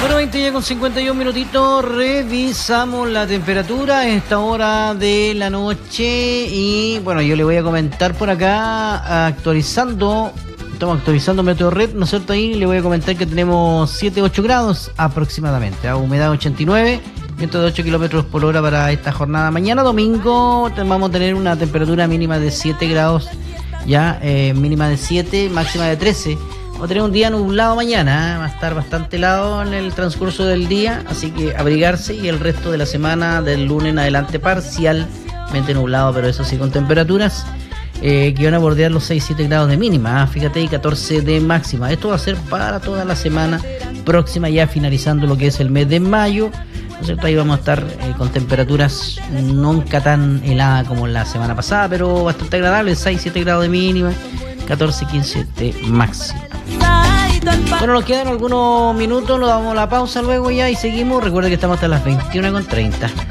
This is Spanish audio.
Bueno, 20 ya con 51 minutitos, revisamos la temperatura a esta hora de la noche y bueno, yo le voy a comentar por acá, estamos actualizando Meteorred, ¿no es cierto? Ahí le voy a comentar que tenemos 7-8 grados aproximadamente, humedad 89, viento de 8 kilómetros por hora para esta jornada. Mañana domingo vamos a tener una temperatura mínima de 7 grados, ya mínima de 7, máxima de 13. Vamos a tener un día nublado mañana, va a estar bastante helado en el transcurso del día, así que abrigarse, y el resto de la semana, del lunes en adelante, parcialmente nublado, pero eso sí con temperaturas que van a bordear los 6-7 grados de mínima, fíjate, y 14 de máxima. Esto va a ser para toda la semana próxima, ya finalizando lo que es el mes de mayo, ¿no es cierto? Ahí vamos a estar con temperaturas nunca tan heladas como la semana pasada, pero bastante agradables, 6-7 grados de mínima, 14-15 de máxima. Bueno, nos quedan algunos minutos, nos damos la pausa luego ya y seguimos. Recuerda que estamos hasta las 21:30.